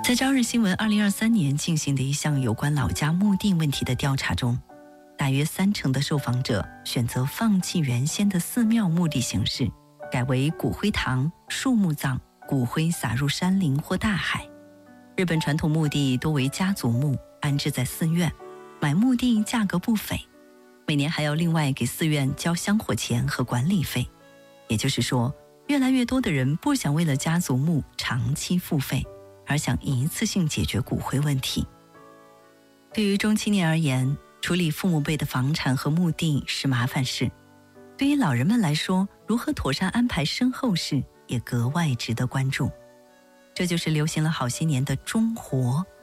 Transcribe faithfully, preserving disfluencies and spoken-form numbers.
在朝日新闻二零二三年进行的一项有关老家墓地问题的调查中，大约三成的受访者选择放弃原先的寺庙墓地形式，改为骨灰堂、树木葬，骨灰撒入山林或大海。日本传统墓地多为家族墓，安置在寺院，买墓地价格不菲，每年还要另外给寺院交香火钱和管理费。也就是说，越来越多的人不想为了家族墓长期付费，而想一次性解决骨灰问题。对于中青年而言，处理父母辈的房产和墓地是麻烦事，对于老人们来说，如何妥善安排身后事也格外值得关注。这就是流行了好些年的中活。